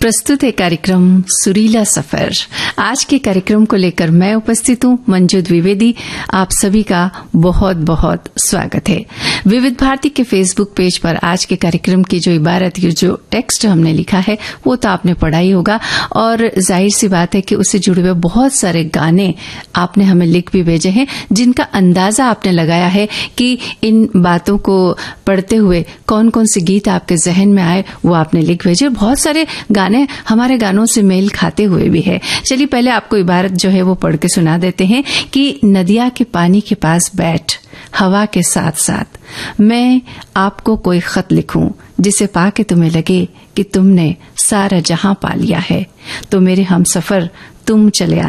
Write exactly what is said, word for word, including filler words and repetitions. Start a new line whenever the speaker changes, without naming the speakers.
प्रस्तुत है कार्यक्रम सुरीला सफर। आज के कार्यक्रम को लेकर मैं उपस्थित हूं मंजू द्विवेदी। आप सभी का बहुत बहुत स्वागत है। विविध भारती के फेसबुक पेज पर आज के कार्यक्रम की जो इबारत, ये जो टेक्स्ट हमने लिखा है वो तो आपने पढ़ा ही होगा, और जाहिर सी बात है कि उससे जुड़े हुए बहुत सारे गाने आपने हमें लिख भी भेजे हैं, जिनका अंदाजा आपने लगाया है कि इन बातों को पढ़ते हुए कौन कौन से गीत आपके जहन में आए वो आपने लिख भेजे। बहुत सारे गाने हमारे गानों से मेल खाते हुए भी है। चलिए पहले आपको इबारत जो है वो पढ़ के सुना देते हैं कि नदिया के पानी के पास बैठ, हवा के साथ साथ मैं आपको कोई खत लिखूं जिसे पाके तुम्हें लगे कि तुमने सारा जहां पा लिया है, तो मेरे हमसफर तुम चले